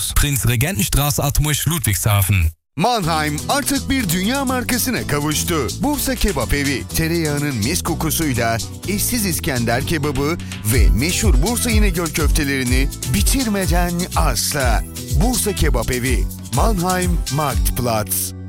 Prinzregentenstraße 60 Ludwigshafen. Mannheim artık bir dünya markasına kavuştu. Bursa Kebap Evi, tereyağının mis kokusuyla eşsiz İskender kebabı ve meşhur Bursa İnegöl köftelerini bitirmeden asla. Bursa Kebap Evi, Mannheim Marktplatz.